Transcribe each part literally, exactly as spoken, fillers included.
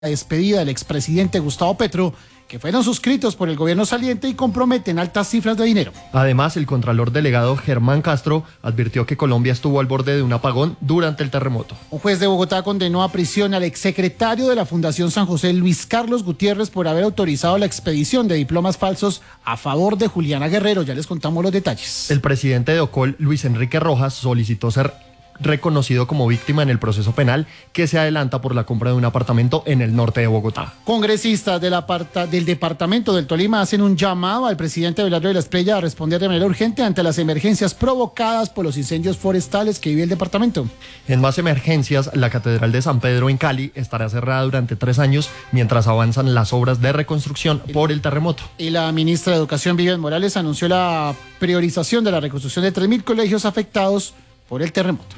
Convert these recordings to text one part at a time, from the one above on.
la despedida del expresidente Gustavo Petro, que fueron suscritos por el gobierno saliente y comprometen altas cifras de dinero. Además, el contralor delegado Germán Castro advirtió que Colombia estuvo al borde de un apagón durante el terremoto. Un juez de Bogotá condenó a prisión al exsecretario de la Fundación San José, Luis Carlos Gutiérrez, por haber autorizado la expedición de diplomas falsos a favor de Juliana Guerrero. Ya les contamos los detalles. El presidente de Ocol, Luis Enrique Rojas, solicitó ser reconocido como víctima en el proceso penal que se adelanta por la compra de un apartamento en el norte de Bogotá. Congresistas del, aparta, del departamento del Tolima hacen un llamado al presidente Abelardo de la Espriella a responder de manera urgente ante las emergencias provocadas por los incendios forestales que vive el departamento. En más emergencias, la Catedral de San Pedro en Cali estará cerrada durante tres años mientras avanzan las obras de reconstrucción por el terremoto. Y la ministra de Educación, Vivian Morales, anunció la priorización de la reconstrucción de tres mil colegios afectados por el terremoto.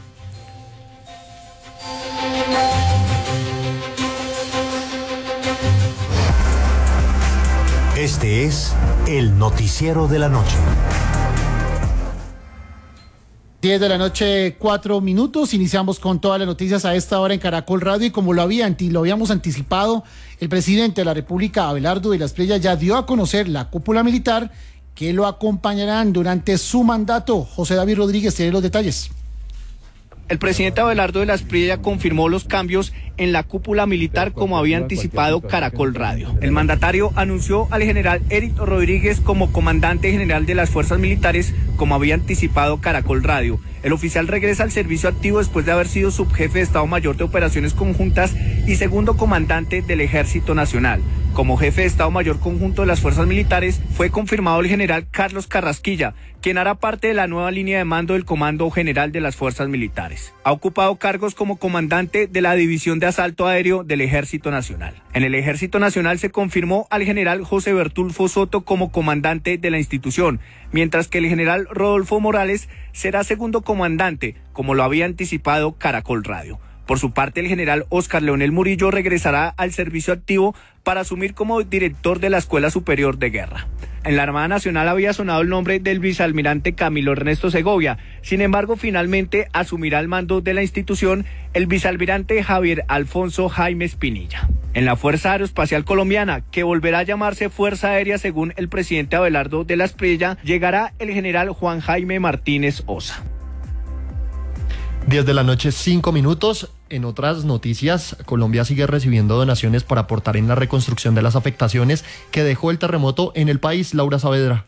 Este es el noticiero de la noche. diez de la noche, cuatro minutos. Iniciamos con todas las noticias a esta hora en Caracol Radio y como lo, había, lo habíamos anticipado, el presidente de la República, Abelardo de la Espriella, ya dio a conocer la cúpula militar que lo acompañarán durante su mandato. José David Rodríguez tiene los detalles. El presidente Abelardo de la Espriella confirmó los cambios en la cúpula militar como había anticipado Caracol Radio. El mandatario anunció al general Eric Rodríguez como comandante general de las fuerzas militares como había anticipado Caracol Radio. El oficial regresa al servicio activo después de haber sido subjefe de Estado Mayor de Operaciones Conjuntas y segundo comandante del Ejército Nacional. Como jefe de Estado Mayor Conjunto de las Fuerzas Militares fue confirmado el general Carlos Carrasquilla, quien hará parte de la nueva línea de mando del Comando General de las Fuerzas Militares. Ha ocupado cargos como comandante de la División de Asalto Aéreo del Ejército Nacional. En el Ejército Nacional se confirmó al general José Bertulfo Soto como comandante de la institución, mientras que el general Rodolfo Morales será segundo comandante, como lo había anticipado Caracol Radio. Por su parte, el general Óscar Leonel Murillo regresará al servicio activo para asumir como director de la Escuela Superior de Guerra. En la Armada Nacional había sonado el nombre del vicealmirante Camilo Ernesto Segovia. Sin embargo, finalmente asumirá el mando de la institución el vicealmirante Javier Alfonso Jaime Espinilla. En la Fuerza Aeroespacial Colombiana, que volverá a llamarse Fuerza Aérea según el presidente Abelardo de la Espriella, llegará el general Juan Jaime Martínez Osa. diez de la noche, cinco minutos. En otras noticias, Colombia sigue recibiendo donaciones para aportar en la reconstrucción de las afectaciones que dejó el terremoto en el país. Laura Saavedra.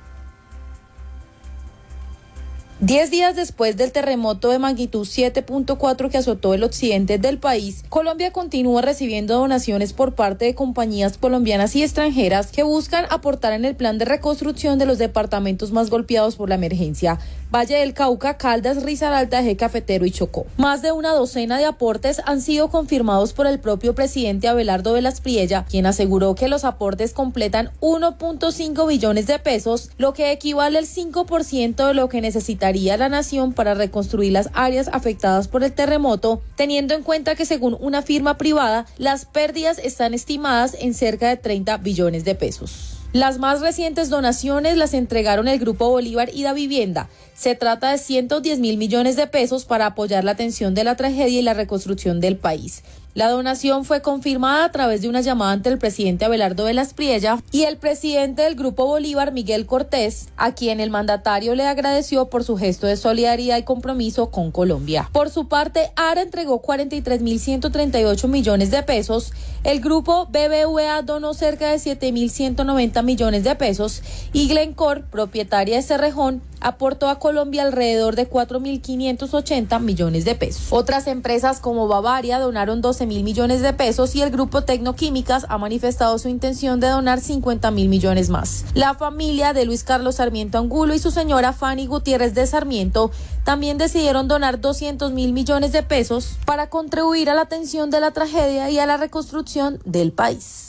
Diez días después del terremoto de magnitud siete punto cuatro que azotó el occidente del país, Colombia continúa recibiendo donaciones por parte de compañías colombianas y extranjeras que buscan aportar en el plan de reconstrucción de los departamentos más golpeados por la emergencia: Valle del Cauca, Caldas, Risaralda, Eje Cafetero y Chocó. Más de una docena de aportes han sido confirmados por el propio presidente Abelardo de la Espriella, quien aseguró que los aportes completan uno punto cinco billones de pesos, lo que equivale al cinco por ciento de lo que necesitaría la nación para reconstruir las áreas afectadas por el terremoto, teniendo en cuenta que según una firma privada, las pérdidas están estimadas en cerca de treinta billones de pesos. Las más recientes donaciones las entregaron el Grupo Bolívar y Da Vivienda. Se trata de ciento diez mil millones de pesos para apoyar la atención de la tragedia y la reconstrucción del país. La donación fue confirmada a través de una llamada ante el presidente Abelardo de la Espriella y el presidente del Grupo Bolívar, Miguel Cortés, a quien el mandatario le agradeció por su gesto de solidaridad y compromiso con Colombia. Por su parte, ARA entregó cuarenta y tres mil ciento treinta y ocho millones de pesos, el Grupo B B V A donó cerca de siete mil ciento noventa millones de pesos y Glencore, propietaria de Cerrejón, aportó a Colombia alrededor de cuatro mil quinientos ochenta millones de pesos. Otras empresas como Bavaria donaron doce mil millones de pesos y el Grupo Tecnoquímicas ha manifestado su intención de donar cincuenta mil millones más. La familia de Luis Carlos Sarmiento Angulo y su señora Fanny Gutiérrez de Sarmiento también decidieron donar doscientos mil millones de pesos para contribuir a la atención de la tragedia y a la reconstrucción del país.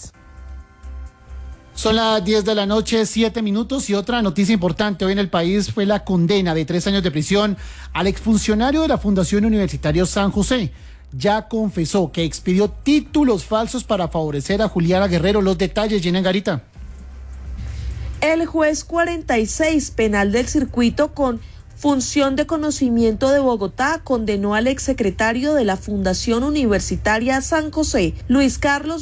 Son las diez de la noche, siete minutos, y otra noticia importante hoy en el país fue la condena de tres años de prisión al exfuncionario de la Fundación Universitario San José. Ya confesó que expidió títulos falsos para favorecer a Juliana Guerrero. Los detalles, Gina Garita. El juez cuarenta y seis penal del circuito con Función de Conocimiento de Bogotá condenó al exsecretario de la Fundación Universitaria San José, Luis Carlos